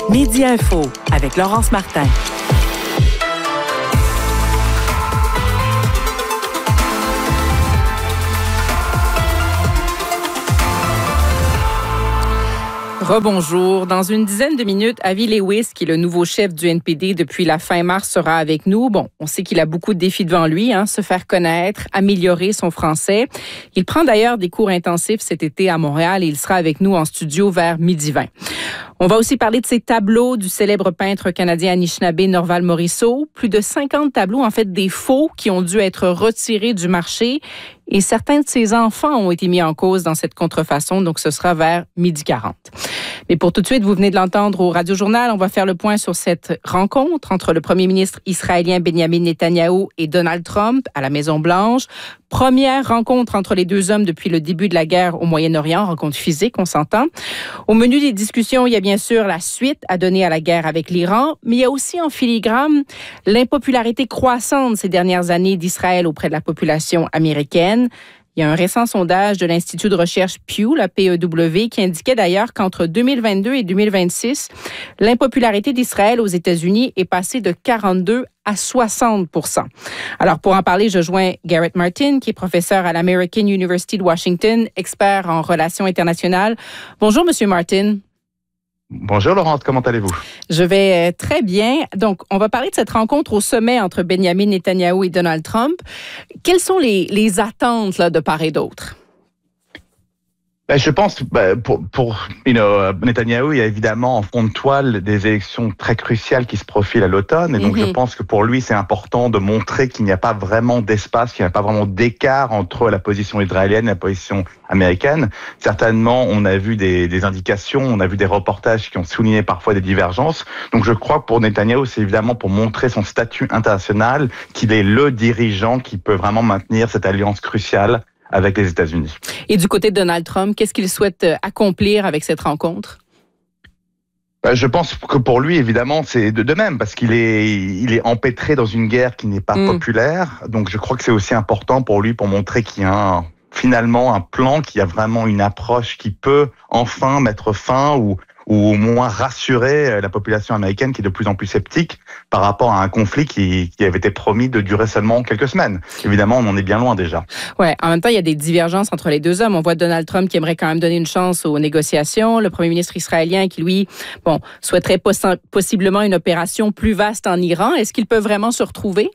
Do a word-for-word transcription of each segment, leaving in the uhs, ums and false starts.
Midi Info avec Laurence Martin. Rebonjour. Dans une dizaine de minutes, Avi Lewis, qui est le nouveau chef du N P D depuis la fin mars, sera avec nous. Bon, on sait qu'il a beaucoup de défis devant lui, hein, se faire connaître, améliorer son français. Il prend d'ailleurs des cours intensifs cet été à Montréal et il sera avec nous en studio vers midi vingt. On va aussi parler de ces tableaux du célèbre peintre canadien Anishinaabe Norval Morisseau. Plus de cinquante tableaux, en fait, des faux qui ont dû être retirés du marché. Et certains de ses enfants ont été mis en cause dans cette contrefaçon, donc ce sera vers midi quarante. Mais pour tout de suite, vous venez de l'entendre au Radio-Journal, on va faire le point sur cette rencontre entre le premier ministre israélien Benjamin Netanyahou et Donald Trump à la Maison-Blanche. Première rencontre entre les deux hommes depuis le début de la guerre au Moyen-Orient, rencontre physique, on s'entend. Au menu des discussions, il y a bien sûr la suite à donner à la guerre avec l'Iran, mais il y a aussi en filigrane l'impopularité croissante ces dernières années d'Israël auprès de la population américaine. Il y a un récent sondage de l'Institut de recherche Pew, la P E W, qui indiquait d'ailleurs qu'entre deux mille vingt-deux et deux mille vingt-six, l'impopularité d'Israël aux États-Unis est passée de quarante-deux à soixante pour cent. Alors, pour en parler, je joins Garrett Martin, qui est professeur à l'American University de Washington, expert en relations internationales. Bonjour, Monsieur Martin. Bonjour Laurence, comment allez-vous? Je vais très bien. Donc, on va parler de cette rencontre au sommet entre Benjamin Netanyahou et Donald Trump. Quelles sont les, les attentes là, de part et d'autre? Ben, je pense ben, pour, pour you know, Netanyahou, il y a évidemment en fond de toile des élections très cruciales qui se profilent à l'automne. Et donc, mm-hmm. je pense que pour lui, c'est important de montrer qu'il n'y a pas vraiment d'espace, qu'il n'y a pas vraiment d'écart entre la position israélienne et la position américaine. Certainement, on a vu des, des indications, on a vu des reportages qui ont souligné parfois des divergences. Donc, je crois que pour Netanyahou, c'est évidemment pour montrer son statut international, qu'il est le dirigeant qui peut vraiment maintenir cette alliance cruciale avec les États-Unis. Et du côté de Donald Trump, qu'est-ce qu'il souhaite accomplir avec cette rencontre? Ben, je pense que pour lui, évidemment, c'est de, de même, parce qu'il est, il est empêtré dans une guerre qui n'est pas mm. populaire. Donc, je crois que c'est aussi important pour lui pour montrer qu'il y a un, finalement un plan, qu'il y a vraiment une approche qui peut enfin mettre fin ou ou au moins rassurer la population américaine qui est de plus en plus sceptique par rapport à un conflit qui, qui avait été promis de durer seulement quelques semaines. Évidemment, on en est bien loin déjà. Ouais, en même temps, il y a des divergences entre les deux hommes. On voit Donald Trump qui aimerait quand même donner une chance aux négociations, le premier ministre israélien qui, lui, bon, souhaiterait poss- possiblement une opération plus vaste en Iran. Est-ce qu'ils peuvent vraiment se retrouver?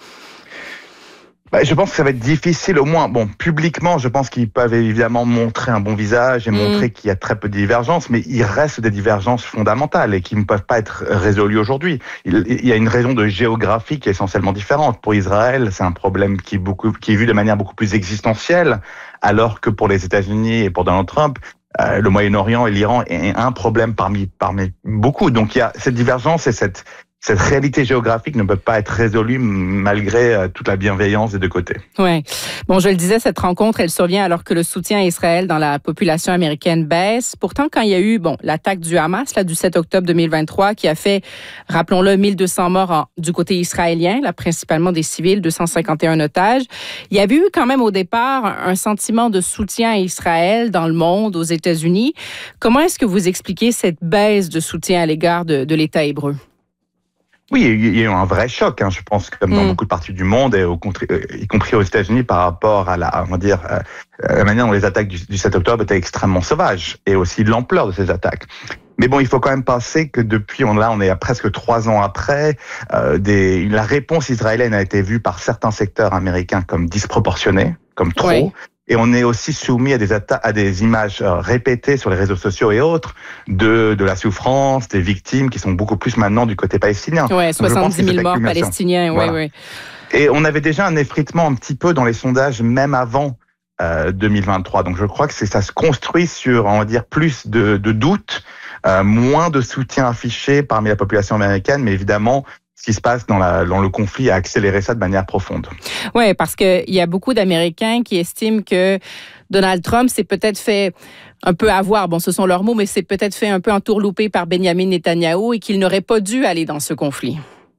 Ben, je pense que ça va être difficile, au moins, bon, publiquement, je pense qu'ils peuvent évidemment montrer un bon visage et mmh. montrer qu'il y a très peu de divergences, mais il reste des divergences fondamentales et qui ne peuvent pas être résolues aujourd'hui. Il, il y a une raison de géographie qui est essentiellement différente. Pour Israël, c'est un problème qui est beaucoup, qui est vu de manière beaucoup plus existentielle, alors que pour les États-Unis et pour Donald Trump, euh, le Moyen-Orient et l'Iran est un problème parmi, parmi beaucoup. Donc, il y a cette divergence et cette, Cette réalité géographique ne peut pas être résolue malgré toute la bienveillance des deux côtés. Oui. Bon, je le disais, cette rencontre, elle survient alors que le soutien à Israël dans la population américaine baisse. Pourtant, quand il y a eu bon l'attaque du Hamas là, du sept octobre deux mille vingt-trois qui a fait, rappelons-le, mille deux cents morts en, du côté israélien, là, principalement des civils, deux cent cinquante et un otages, il y avait eu quand même au départ un sentiment de soutien à Israël dans le monde, aux États-Unis. Comment est-ce que vous expliquez cette baisse de soutien à l'égard de, de l'État hébreu? Oui, il y a eu un vrai choc, hein, je pense, comme dans mmh. beaucoup de parties du monde, et au, y compris aux États-Unis, par rapport à la, on va dire, euh, la manière dont les attaques du, du sept octobre étaient extrêmement sauvages, et aussi l'ampleur de ces attaques. Mais bon, il faut quand même penser que depuis, on, là, on est à presque trois ans après, euh, des, la réponse israélienne a été vue par certains secteurs américains comme disproportionnée, comme trop. Oui. Et on est aussi soumis à des atta- à des images euh, répétées sur les réseaux sociaux et autres de de la souffrance, des victimes qui sont beaucoup plus maintenant du côté palestinien. Ouais, soixante-dix mille morts palestiniens. Voilà. Ouais, ouais. Et on avait déjà un effritement un petit peu dans les sondages même avant euh, deux mille vingt-trois. Donc je crois que c'est ça se construit sur, on va dire, plus de, de doutes, euh, moins de soutien affiché parmi la population américaine, mais évidemment, ce qui se passe dans, la, dans le conflit a accéléré ça de manière profonde. Oui, parce qu'il y a beaucoup d'Américains qui estiment que Donald Trump s'est peut-être fait un peu avoir, bon, ce sont leurs mots, mais s'est peut-être fait un peu entourlouper par Benjamin Netanyahou et qu'il n'aurait pas dû aller dans ce conflit.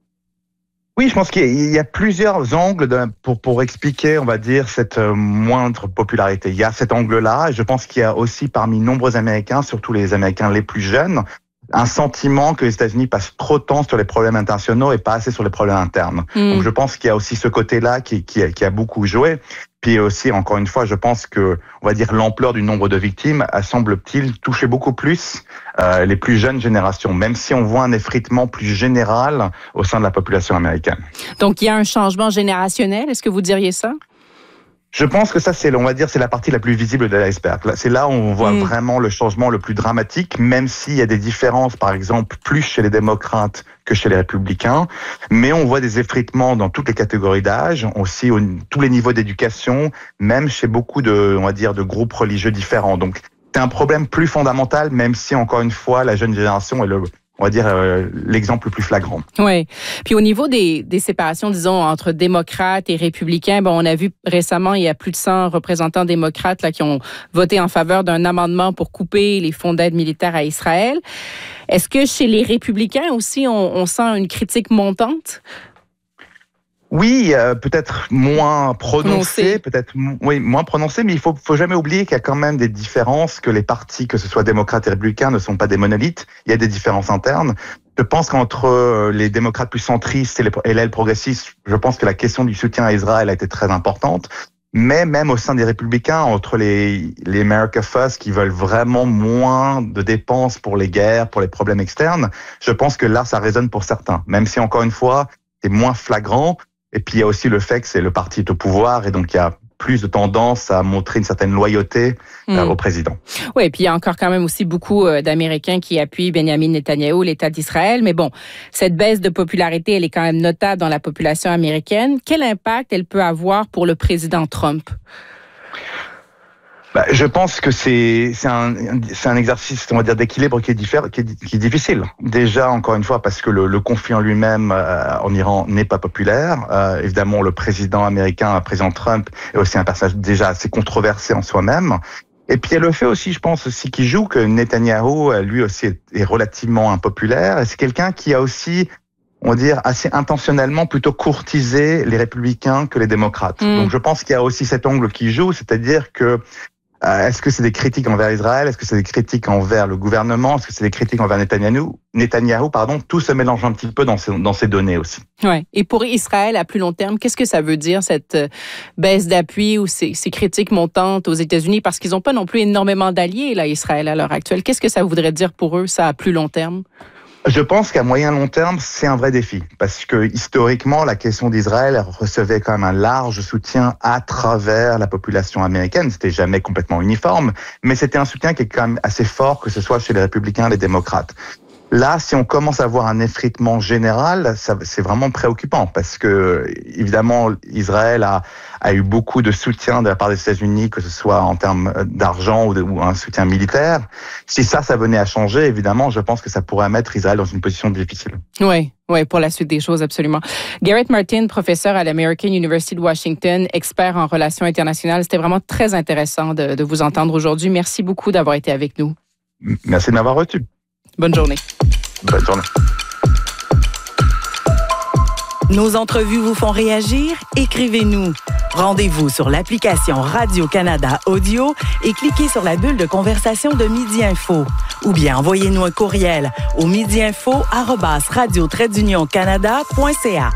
Oui, je pense qu'il y a plusieurs angles de, pour, pour expliquer, on va dire, cette moindre popularité. Il y a cet angle-là, et je pense qu'il y a aussi parmi nombreux Américains, surtout les Américains les plus jeunes, un sentiment que les États-Unis passent trop de temps sur les problèmes internationaux et pas assez sur les problèmes internes. Mm. Donc je pense qu'il y a aussi ce côté-là qui, qui, a, qui a beaucoup joué. Puis aussi, encore une fois, je pense que, on va dire, l'ampleur du nombre de victimes semble-t-il toucher beaucoup plus euh, les plus jeunes générations, même si on voit un effritement plus général au sein de la population américaine. Donc il y a un changement générationnel, est-ce que vous diriez ça? Je pense que ça, c'est, on va dire, c'est la partie la plus visible de l'iceberg. C'est là où on voit mmh. vraiment le changement le plus dramatique, même s'il y a des différences, par exemple, plus chez les démocrates que chez les républicains. Mais on voit des effritements dans toutes les catégories d'âge, aussi au, tous les niveaux d'éducation, même chez beaucoup de, on va dire, de groupes religieux différents. Donc, c'est un problème plus fondamental, même si, encore une fois, la jeune génération est le, on va dire, euh, l'exemple le plus flagrant. Oui. Puis au niveau des, des séparations, disons, entre démocrates et républicains, bon, on a vu récemment, il y a plus de cent représentants démocrates là, qui ont voté en faveur d'un amendement pour couper les fonds d'aide militaire à Israël. Est-ce que chez les républicains aussi, on, on sent une critique montante? Oui, euh, peut-être moins prononcé, peut-être oui, moins prononcé, mais il faut, faut jamais oublier qu'il y a quand même des différences, que les partis, que ce soit démocrates et républicains, ne sont pas des monolithes. Il y a des différences internes. Je pense qu'entre les démocrates plus centristes et, les, et l'aile progressiste, je pense que la question du soutien à Israël a été très importante. Mais même au sein des républicains, entre les, les America First qui veulent vraiment moins de dépenses pour les guerres, pour les problèmes externes, je pense que là, ça résonne pour certains. Même si, encore une fois, c'est moins flagrant. Et puis, il y a aussi le fait que c'est le parti au pouvoir et donc il y a plus de tendance à montrer une certaine loyauté mmh. euh, au président. Oui, et puis il y a encore quand même aussi beaucoup d'Américains qui appuient Benjamin Netanyahou, l'État d'Israël. Mais bon, cette baisse de popularité, elle est quand même notable dans la population américaine. Quel impact elle peut avoir pour le président Trump? Bah, je pense que c'est c'est un c'est un exercice, on va dire, d'équilibre qui est diffère, qui est, qui est difficile. Déjà, encore une fois, parce que le, le conflit en lui-même euh, en Iran n'est pas populaire. Euh, évidemment, le président américain, le président Trump, est aussi un personnage déjà assez controversé en soi-même. Et puis il y a le fait aussi, je pense aussi, qui joue que Netanyahou, lui aussi, est, est relativement impopulaire. Et c'est quelqu'un qui a aussi, on va dire, assez intentionnellement plutôt courtisé les républicains que les démocrates. Mmh. Donc je pense qu'il y a aussi cet angle qui joue, c'est-à-dire que Euh, est-ce que c'est des critiques envers Israël? Est-ce que c'est des critiques envers le gouvernement? Est-ce que c'est des critiques envers Netanyahou? Netanyahou, pardon, tout se mélange un petit peu dans ces, dans ces données aussi. Ouais. Et pour Israël, à plus long terme, qu'est-ce que ça veut dire, cette baisse d'appui ou ces, ces critiques montantes aux États-Unis? Parce qu'ils n'ont pas non plus énormément d'alliés, là, Israël, à l'heure actuelle. Qu'est-ce que ça voudrait dire pour eux, ça, à plus long terme? Je pense qu'à moyen long terme, c'est un vrai défi. Parce que historiquement, la question d'Israël recevait quand même un large soutien à travers la population américaine. C'était jamais complètement uniforme, mais c'était un soutien qui est quand même assez fort, que ce soit chez les républicains et les démocrates. Là, si on commence à voir un effritement général, ça, c'est vraiment préoccupant parce que, évidemment, Israël a, a eu beaucoup de soutien de la part des États-Unis, que ce soit en termes d'argent ou, de, ou un soutien militaire. Si ça, ça venait à changer, évidemment, je pense que ça pourrait mettre Israël dans une position difficile. Oui. Oui, pour la suite des choses, absolument. Garrett Martin, professeur à l'American University de Washington, expert en relations internationales. C'était vraiment très intéressant de, de vous entendre aujourd'hui. Merci beaucoup d'avoir été avec nous. Merci de m'avoir reçu. Bonne journée. Bonne journée. Nos entrevues vous font réagir? Écrivez-nous. Rendez-vous sur l'application Radio-Canada Audio et cliquez sur la bulle de conversation de Midi Info. Ou bien envoyez-nous un courriel au midiinfo arobase radio trait d'union canada point c a.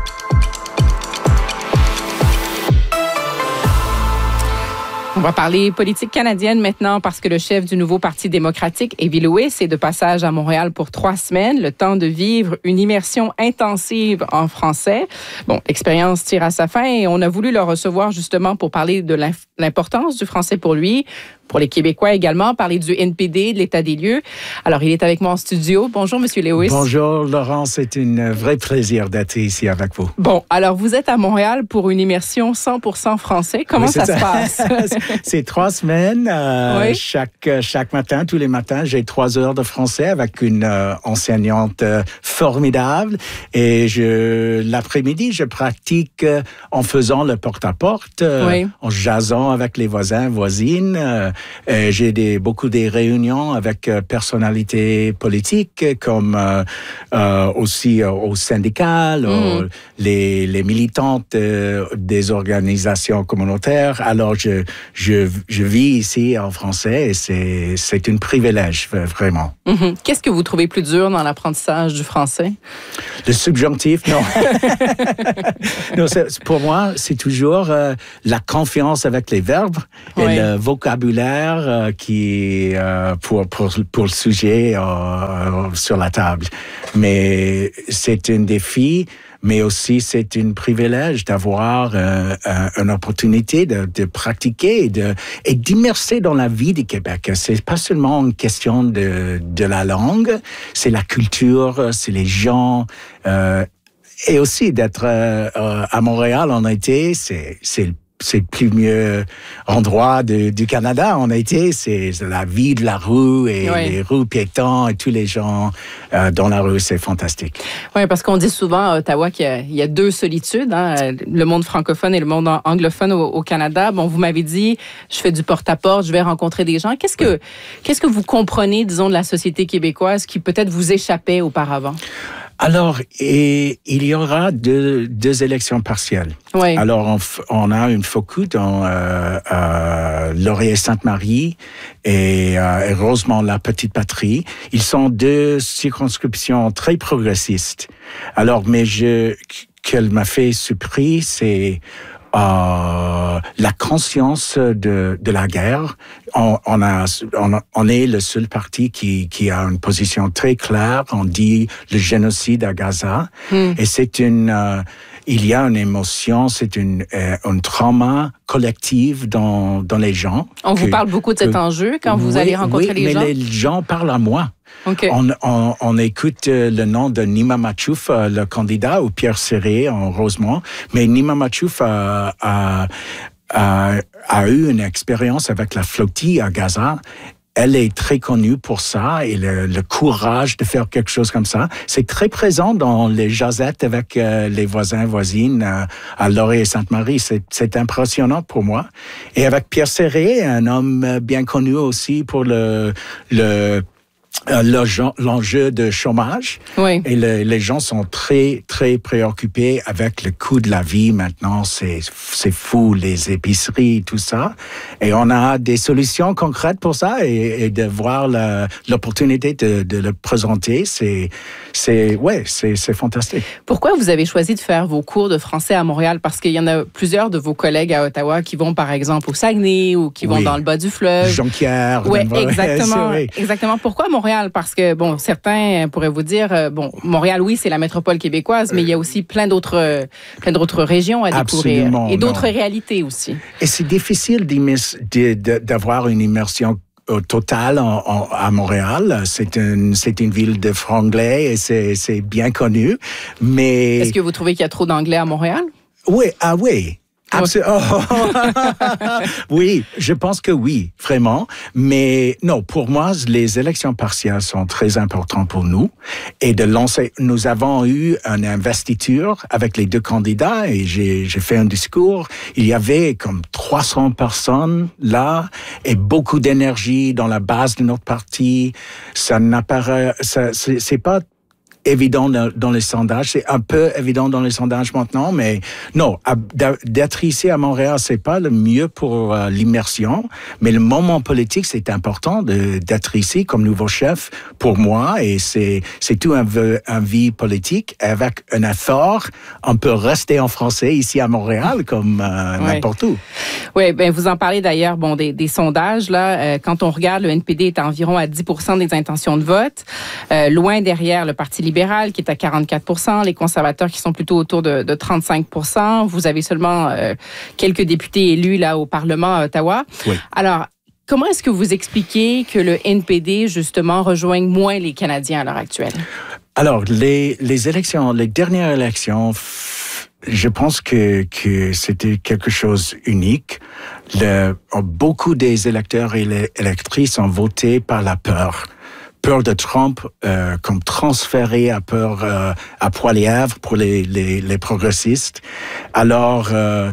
On va parler politique canadienne maintenant parce que le chef du nouveau Parti démocratique, Avi Lewis, est de passage à Montréal pour trois semaines, le temps de vivre une immersion intensive en français. Bon, l'expérience tire à sa fin et on a voulu le recevoir justement pour parler de l'importance du français pour lui, pour les Québécois également, parler du N P D, de l'état des lieux. Alors, il est avec moi en studio. Bonjour, Monsieur Lewis. Bonjour, Laurent. C'est un vrai plaisir d'être ici avec vous. Bon, alors, vous êtes à Montréal pour une immersion cent pour cent français. Comment oui, ça, ça se passe? C'est trois semaines. Euh, oui. chaque, chaque matin, tous les matins, j'ai trois heures de français avec une euh, enseignante euh, formidable. Et je, l'après-midi, je pratique euh, en faisant le porte-à-porte, euh, oui. en jasant avec les voisins, voisines. Euh, euh, j'ai des, beaucoup des réunions avec euh, personnalités politiques, comme euh, euh, aussi euh, au syndicat, mmh. les, les militantes euh, des organisations communautaires. Alors, je, je, je vis ici en français et c'est, c'est un privilège, vraiment. Mmh. Qu'est-ce que vous trouvez plus dur dans l'apprentissage du français? Le subjonctif, non. non c'est, pour moi, c'est toujours euh, la confiance avec les verbes et oui. le vocabulaire euh, qui euh, pour, pour, pour le sujet euh, sur la table. Mais c'est un défi. Mais aussi, c'est un privilège d'avoir euh, une opportunité de, de pratiquer et, de, et d'immerser dans la vie du Québec. C'est pas seulement une question de, de la langue, c'est la culture, c'est les gens. Euh, et aussi d'être euh, à Montréal en été, c'est, c'est c'est le plus mieux endroit de, du Canada en été. C'est la vie de la rue et oui. les rues piétons et tous les gens euh, dans la rue. C'est fantastique. Oui, parce qu'on dit souvent à Ottawa qu'il y a, il y a deux solitudes, hein, le monde francophone et le monde anglophone au, au Canada. Bon, vous m'avez dit, je fais du porte-à-porte, je vais rencontrer des gens. Qu'est-ce que, oui. qu'est-ce que vous comprenez, disons, de la société québécoise qui peut-être vous échappait auparavant? Alors, et, il y aura deux, deux élections partielles. Oui. Alors, on, on a une focus dans euh, euh, Laurier-Sainte-Marie et, euh, et Rosemont, la petite patrie. Ils sont deux circonscriptions très progressistes. Alors, mais je, qu'elle m'a fait surpris, c'est Euh, la conscience de, de la guerre. On, on, a, on, on est le seul parti qui, qui a une position très claire. On dit le génocide à Gaza. Mm. Et c'est une... Euh, il y a une émotion, c'est une, euh, un trauma collectif dans, dans les gens. On que, vous parle beaucoup de cet que, enjeu quand vous oui, allez rencontrer oui, les gens? Oui, mais les gens parlent à moi. Okay. On, on, on écoute le nom de Nima Machouf, le candidat, ou Pierre Serré en Rosemont. Mais Nima Machouf a, a, a, a eu une expérience avec la flottille à Gaza. Elle est très connue pour ça et le, le courage de faire quelque chose comme ça. C'est très présent dans les jasettes avec euh, les voisins, voisines euh, à Laurier-Sainte-Marie. C'est, c'est impressionnant pour moi. Et avec Pierre Serré, un homme bien connu aussi pour le... le l'enjeu de chômage. Oui. Et le, les gens sont très, très préoccupés avec le coût de la vie. Maintenant, c'est, c'est fou, les épiceries, tout ça. Et on a des solutions concrètes pour ça et, et de voir la, l'opportunité de, de le présenter, c'est, c'est, ouais, c'est, c'est fantastique. Pourquoi vous avez choisi de faire vos cours de français à Montréal? Parce qu'il y en a plusieurs de vos collègues à Ottawa qui vont, par exemple, au Saguenay ou qui vont oui. dans le bas du fleuve. Jonquière. Oui, exactement. Exactement. Pourquoi Montréal? Parce que, bon, certains pourraient vous dire, euh, bon, Montréal, oui, c'est la métropole québécoise, mais il y a aussi plein d'autres, euh, plein d'autres régions à découvrir. Absolument, et d'autres non. réalités aussi. Et c'est difficile de, de, d'avoir une immersion totale en, en, à Montréal. C'est une, c'est une ville de franglais et c'est, c'est bien connu, mais... Est-ce que vous trouvez qu'il y a trop d'anglais à Montréal? Oui, ah oui. Absolument. Oui, je pense que oui, vraiment. Mais non, pour moi, les élections partielles sont très importantes pour nous. Et de lancer, nous avons eu une investiture avec les deux candidats et j'ai, j'ai fait un discours. Il y avait comme trois cents personnes là et beaucoup d'énergie dans la base de notre parti. Ça n'apparaît, ça, c'est, c'est pas évident dans les sondages. C'est un peu évident dans les sondages maintenant, mais non, d'être ici à Montréal, c'est pas le mieux pour euh, l'immersion, mais le moment politique, c'est important de, d'être ici comme nouveau chef pour moi et c'est, c'est tout un, un vie politique. Avec un effort, on peut rester en français ici à Montréal comme euh, oui. n'importe où. Oui, ben vous en parlez d'ailleurs, bon, des, des sondages, là, euh, quand on regarde, le N P D est à environ à dix pour cent des intentions de vote, euh, loin derrière le Parti libéral qui est à quarante-quatre pour cent, les conservateurs qui sont plutôt autour de, de trente-cinq pour cent. Vous avez seulement euh, quelques députés élus là au Parlement à Ottawa. Oui. Alors, comment est-ce que vous expliquez que le N P D, justement, rejoigne moins les Canadiens à l'heure actuelle? Alors, les, les élections, les dernières élections, je pense que, que c'était quelque chose unique. Le, beaucoup des électeurs et les électrices ont voté par la peur. Peur de Trump euh, comme transféré à peur euh, à Poilièvre pour les, les, les progressistes. Alors, euh,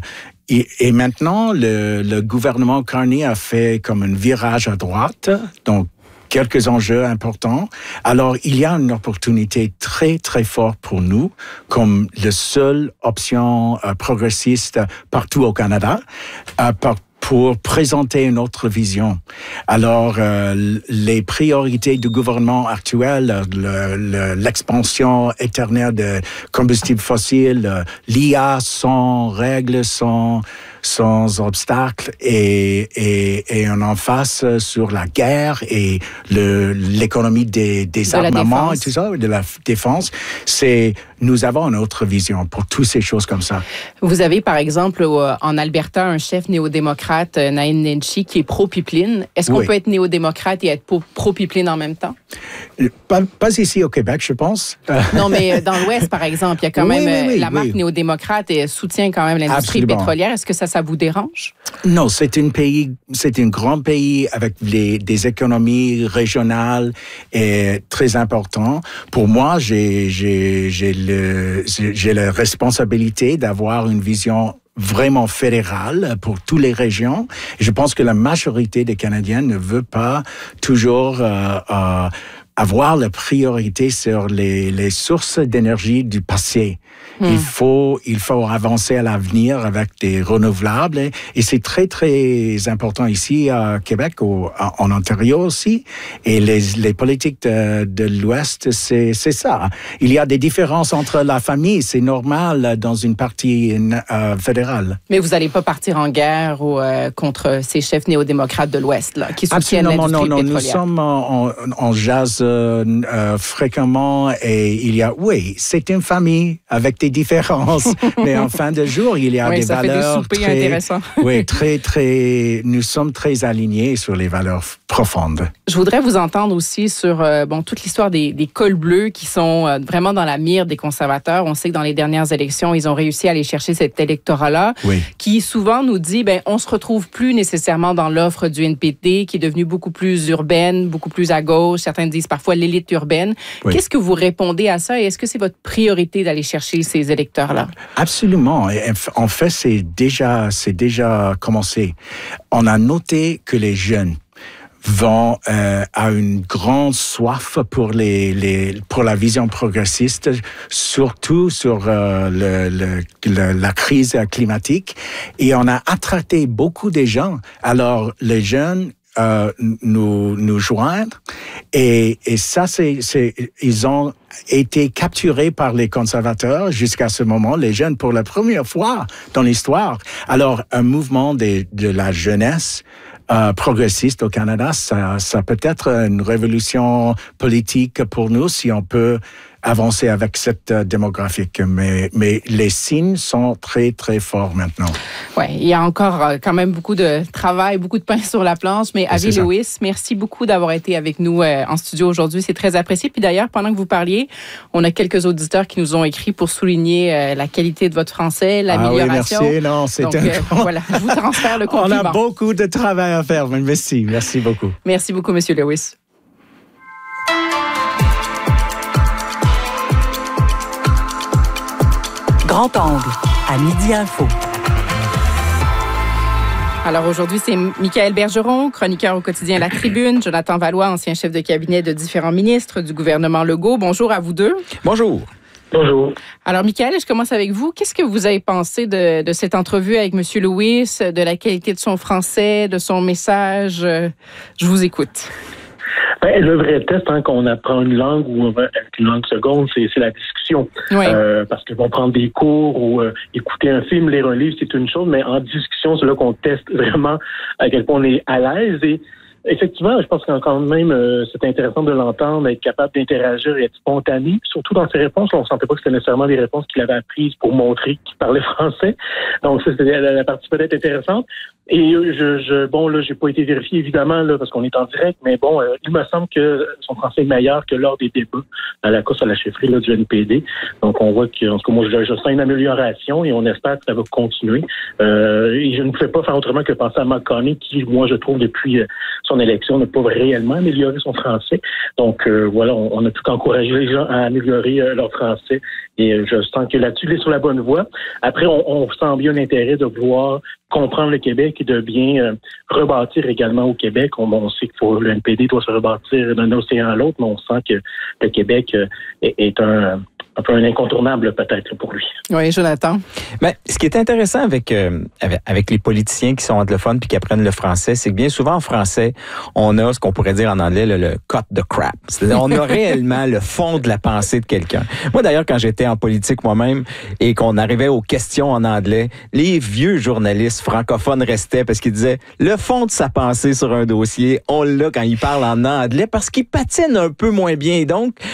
et, et maintenant, le, le gouvernement Carney a fait comme un virage à droite, donc quelques enjeux importants. Alors, il y a une opportunité très, très forte pour nous, comme la seule option euh, progressiste partout au Canada, euh, par, pour présenter une autre vision. Alors, euh, les priorités du gouvernement actuel, le, le, l'expansion éternelle de combustibles fossiles, l'I A sans règles, sans, sans obstacles, et, et, et on en face sur la guerre et le, l'économie des, des de armements et tout ça, de la défense, c'est, nous avons une autre vision pour toutes ces choses comme ça. Vous avez, par exemple, en Alberta, un chef néo-démocrate, Naheed Nenshi, qui est pro-pipeline. Est-ce qu'on oui. peut être néo-démocrate et être pro-pipeline en même temps? Pas, pas ici au Québec, je pense. Non, mais dans l'Ouest, par exemple, il y a quand oui, même oui, oui, la marque oui. néo-démocrate et soutient quand même l'industrie Absolument. pétrolière. Est-ce que ça, ça vous dérange? Non, c'est un pays, c'est un grand pays avec les, des économies régionales et très importants. Pour moi, j'ai, j'ai, j'ai le, j'ai la responsabilité d'avoir une vision vraiment fédérale pour toutes les régions. Et je pense que la majorité des Canadiens ne veut pas toujours euh, euh, avoir la priorité sur les, les sources d'énergie du passé. Mmh. Il faut, il faut avancer à l'avenir avec des renouvelables et, et c'est très, très important ici à Québec, au, en Ontario aussi. Et les, les politiques de, de l'Ouest, c'est, c'est ça. Il y a des différences entre la famille, c'est normal dans une partie euh, fédérale. Mais vous n'allez pas partir en guerre ou, euh, contre ces chefs néo-démocrates de l'Ouest là, qui soutiennent Absolument, l'industrie non, non. pétrolière. Nous sommes en, en, en jazz euh, euh, fréquemment et il y a, oui, c'est une famille avec des différences, mais en fin de jour, il y a oui, des ça valeurs fait des soupers très, intéressants. oui, très, très, nous sommes très alignés sur les valeurs profondes. Je voudrais vous entendre aussi sur euh, bon, toute l'histoire des, des cols bleus qui sont euh, vraiment dans la mire des conservateurs. On sait que dans les dernières élections, ils ont réussi à aller chercher cet électorat-là, oui. qui souvent nous dit, ben, on se retrouve plus nécessairement dans l'offre du N P D, qui est devenue beaucoup plus urbaine, beaucoup plus à gauche. Certains disent parfois l'élite urbaine. Oui. Qu'est-ce que vous répondez à ça et est-ce que c'est votre priorité d'aller chercher ces électeurs-là? Absolument. En fait, c'est déjà, c'est déjà commencé. On a noté que les jeunes vont euh, à une grande soif pour les, les pour la vision progressiste, surtout sur euh, le, le, le, la crise climatique. Et on a attracté beaucoup de gens. Alors, les jeunes Euh, nous nous joindre et et ça c'est c'est ils ont été capturés par les conservateurs jusqu'à ce moment, les jeunes pour la première fois dans l'histoire. Alors un mouvement de de la jeunesse euh, progressiste au Canada, ça ça peut être une révolution politique pour nous si on peut avancer avec cette euh, démographique, mais, mais les signes sont très, très forts maintenant. Oui, il y a encore euh, quand même beaucoup de travail, beaucoup de pain sur la planche, mais Avi Lewis, merci beaucoup d'avoir été avec nous euh, en studio aujourd'hui, c'est très apprécié. Puis d'ailleurs, pendant que vous parliez, on a quelques auditeurs qui nous ont écrit pour souligner euh, la qualité de votre français, l'amélioration. Ah oui, merci, non, c'est Donc, un... euh, voilà, je vous transfère le compliment. On a beaucoup de travail à faire, mais merci, merci beaucoup. Merci beaucoup, Monsieur Lewis. Grand angle, à Midi Info. Alors aujourd'hui, c'est Michaël Bergeron, chroniqueur au quotidien La Tribune, Jonathan Valois, ancien chef de cabinet de différents ministres du gouvernement Legault. Bonjour à vous deux. Bonjour. Bonjour. Alors, Michaël, je commence avec vous. Qu'est-ce que vous avez pensé de, de cette entrevue avec M. Lewis, de la qualité de son français, de son message? Je vous écoute. Ben, le vrai test, hein, qu'on apprend une langue ou avec une langue seconde, c'est, c'est la discussion. Oui. Euh, parce que bon, prendre des cours ou euh, écouter un film, lire un livre, c'est une chose, mais en discussion, c'est là qu'on teste vraiment à quel point on est à l'aise. Et effectivement, je pense que quand même, euh, c'est intéressant de l'entendre, être capable d'interagir et être spontané. Surtout dans ses réponses, on ne sentait pas que c'était nécessairement des réponses qu'il avait apprises pour montrer qu'il parlait français. Donc ça, c'était la, la partie peut-être intéressante. Et je, je bon là, j'ai pas été vérifié évidemment là parce qu'on est en direct, mais bon, euh, il me semble que son français est meilleur que lors des débats à la course à la chefferie là, du N P D. Donc on voit que en tout cas moi je, je sens une amélioration et on espère que ça va continuer. Euh, et je ne pouvais pas faire autrement que penser à McConnell qui, moi je trouve depuis euh, son élection n'a pas réellement amélioré son français. Donc euh, voilà, on, on a tout encouragé les gens à améliorer euh, leur français et euh, je sens que là-dessus il est sur la bonne voie. Après on, on sent bien l'intérêt de vouloir comprendre le Québec et de bien euh, rebâtir également au Québec. On, on sait que faut, le N P D doit se rebâtir d'un océan à l'autre, mais on sent que le Québec euh, est, est un, un peu un incontournable peut-être pour lui. Oui, Jonathan. Ben, ce qui est intéressant avec, euh, avec, avec les politiciens qui sont anglophones puis qui apprennent le français, c'est que bien souvent en français, on a ce qu'on pourrait dire en anglais le, le cut the crap. C'est-à-dire on a réellement le fond de la pensée de quelqu'un. Moi d'ailleurs, quand j'étais en politique moi-même et qu'on arrivait aux questions en anglais, les vieux journalistes francophones restaient parce qu'ils disaient le fond de sa pensée sur un dossier, on l'a quand il parle en anglais parce qu'il patine un peu moins bien. Donc,